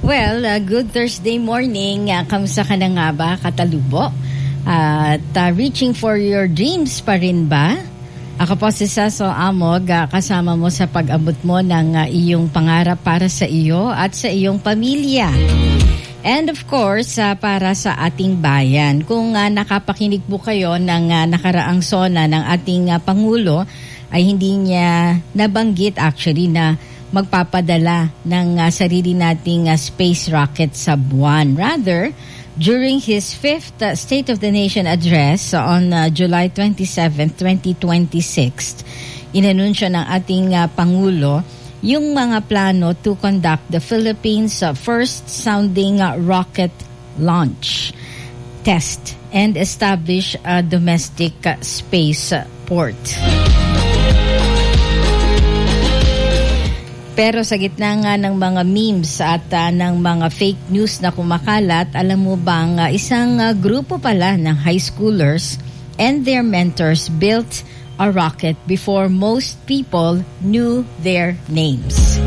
Well, good Thursday morning. Kamusta ka na nga ba, Katalubo? At reaching for your dreams pa rin ba? Ako po si Saso Amog, kasama mo sa pag-abot mo ng iyong pangarap para sa iyo at sa iyong pamilya. And of course, para sa ating bayan. Kung nakapakinig po kayo ng nakaraang SONA ng ating Pangulo, ay hindi niya nabanggit actually na magpapadala ng sarili nating space rocket sa buwan. Rather, during his 5th State of the Nation address on July 27, 2026, inanunsyo ng ating Pangulo yung mga plano to conduct the Philippines' first sounding rocket launch test and establish a domestic space port. Pero sa gitna nga ng mga memes at ng mga fake news na kumakalat, alam mo bang isang grupo pala ng high schoolers and their mentors built a rocket before most people knew their names.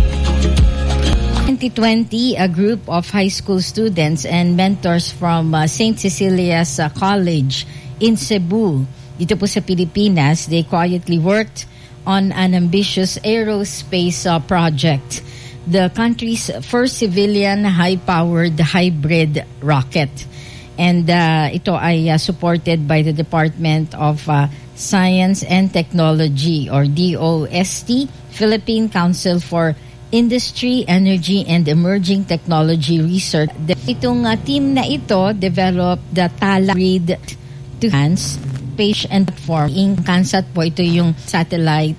2020, a group of high school students and mentors from St. Cecilia's College in Cebu, dito po sa Pilipinas, they quietly worked on an ambitious aerospace project, the country's first civilian high-powered hybrid rocket. And ito ay supported by the Department of Science and Technology or DOST, Philippine Council for Industry, Energy and Emerging Technology Research. Itong team na ito developed the Tala Grid to Hands Space and Platform in Kansas po. Ito yung satellite